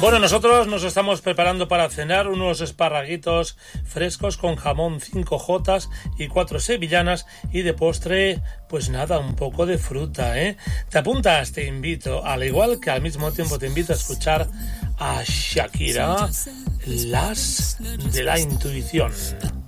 Bueno, nosotros nos estamos preparando para cenar unos esparraguitos frescos con jamón 5J y 4 sevillanas y de postre, pues nada, un poco de fruta, ¿eh? ¿Te apuntas? Te invito, al igual que al mismo tiempo te invito a escuchar a Shakira, Las de la Intuición.